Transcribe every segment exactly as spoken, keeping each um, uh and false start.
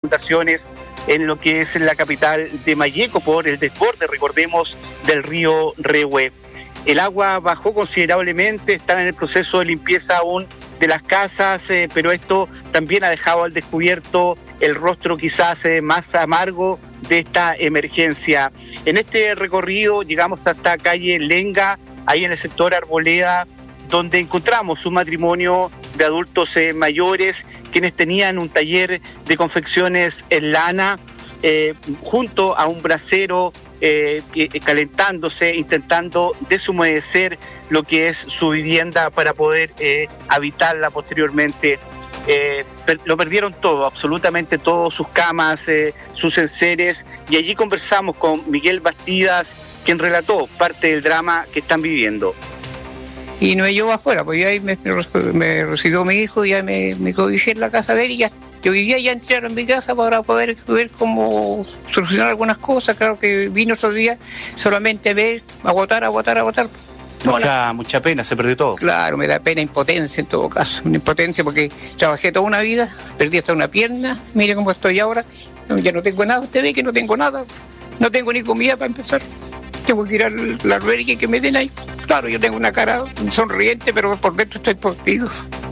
inundaciones en lo que es la capital de Malleco por el desborde, recordemos, del río Rehue. El agua bajó considerablemente, están en el proceso de limpieza aún de las casas, eh, pero esto también ha dejado al descubierto el rostro quizás eh, más amargo de esta emergencia. En este recorrido llegamos hasta calle Lenga, ahí en el sector Arboleda, donde encontramos un matrimonio de adultos eh, mayores, quienes tenían un taller de confecciones en lana, eh, junto a un brasero, eh, calentándose, intentando deshumedecer lo que es su vivienda para poder eh, habitarla posteriormente. Eh, per- lo perdieron todo, absolutamente todo, sus camas, eh, sus enseres, y allí conversamos con Miguel Bastidas, quien relató parte del drama que están viviendo. Y no me llevó afuera, pues ya ahí me, me recibió mi hijo, ya me, me cobijé en la casa de él y ya, yo vivía ya entrar en mi casa para poder ver cómo solucionar algunas cosas. Claro que vino esos días solamente ver, agotar, agotar, agotar. Mucha, no, mucha pena, se perdió todo. Claro, me da pena, impotencia en todo caso, una impotencia porque trabajé toda una vida, perdí hasta una pierna, mire cómo estoy ahora, ya no tengo nada, usted ve que no tengo nada, no tengo ni comida para empezar. Tengo que ir al albergue que me den ahí. Claro, yo tengo una cara sonriente, pero por dentro estoy podrido.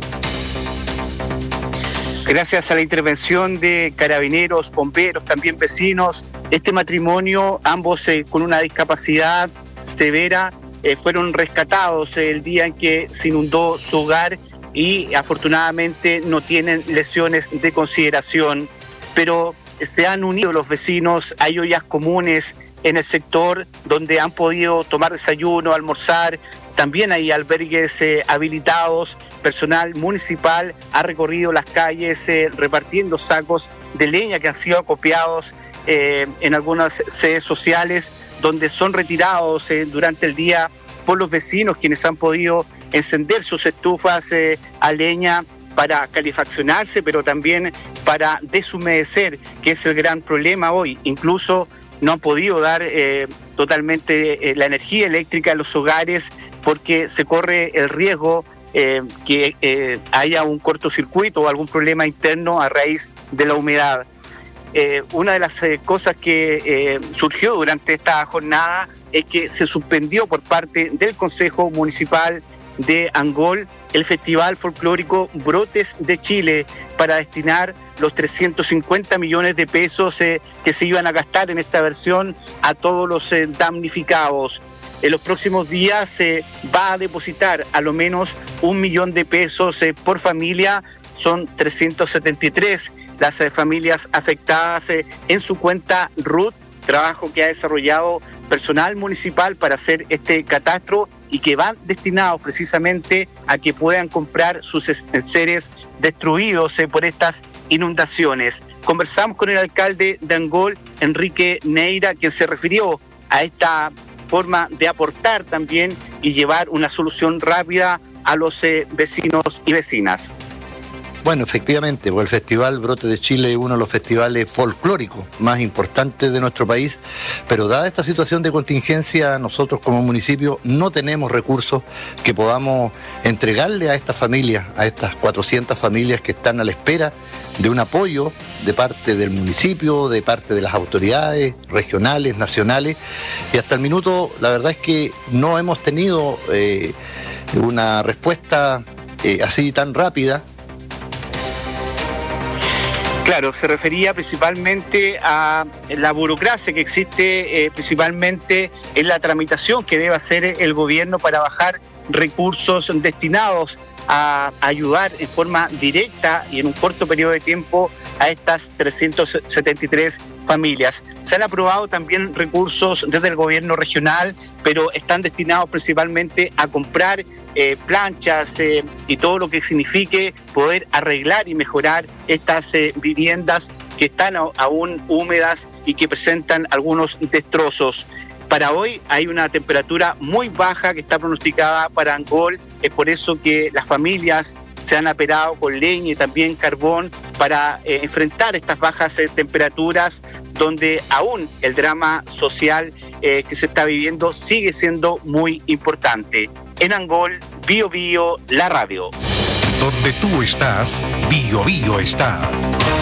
Gracias a la intervención de carabineros, bomberos, también vecinos, este matrimonio, ambos eh, con una discapacidad severa, eh, fueron rescatados eh, el día en que se inundó su hogar y afortunadamente no tienen lesiones de consideración, pero se han unido los vecinos, hay ollas comunes en el sector donde han podido tomar desayuno, almorzar. También hay albergues eh, habilitados, personal municipal ha recorrido las calles eh, repartiendo sacos de leña que han sido acopiados eh, en algunas sedes sociales, donde son retirados eh, durante el día por los vecinos, quienes han podido encender sus estufas eh, a leña para calefaccionarse, pero también para deshumedecer, que es el gran problema hoy. Incluso no han podido dar eh, totalmente eh, la energía eléctrica a los hogares porque se corre el riesgo eh, que eh, haya un cortocircuito o algún problema interno a raíz de la humedad. Eh, una de las eh, cosas que eh, surgió durante esta jornada es que se suspendió por parte del Consejo Municipal de Angol el Festival Folclórico Brotes de Chile para destinar los trescientos cincuenta millones de pesos eh, que se iban a gastar en esta versión a todos los eh, damnificados. En los próximos días se eh, va a depositar a lo menos un millón de pesos eh, por familia. Son trescientos setenta y tres las eh, familias afectadas eh, en su cuenta R U T, trabajo que ha desarrollado personal municipal para hacer este catastro y que van destinados precisamente a que puedan comprar sus enseres destruidos eh, por estas inundaciones. Conversamos con el alcalde de Angol, Enrique Neira, quien se refirió a esta forma de aportar también y llevar una solución rápida a los eh, vecinos y vecinas. Bueno, efectivamente, pues el Festival Brote de Chile es uno de los festivales folclóricos más importantes de nuestro país, pero dada esta situación de contingencia, nosotros como municipio no tenemos recursos que podamos entregarle a estas familias, a estas cuatrocientas familias que están a la espera de un apoyo de parte del municipio, de parte de las autoridades regionales, nacionales, y hasta el minuto la verdad es que no hemos tenido eh, una respuesta eh, así tan rápida. Claro, se refería principalmente a la burocracia que existe eh, principalmente en la tramitación que debe hacer el gobierno para bajar recursos destinados a ayudar en forma directa y en un corto periodo de tiempo a estas trescientas setenta y tres familias. Se han aprobado también recursos desde el gobierno regional, pero están destinados principalmente a comprar eh, planchas eh, y todo lo que signifique poder arreglar y mejorar estas eh, viviendas que están a, aún húmedas y que presentan algunos destrozos. Para hoy hay una temperatura muy baja que está pronosticada para Angol, es por eso que las familias se han aperado con leña y también carbón para eh, enfrentar estas bajas eh, temperaturas, donde aún el drama social eh, que se está viviendo sigue siendo muy importante. En Angol, Bio Bio, la radio. Donde tú estás, Bio Bio está.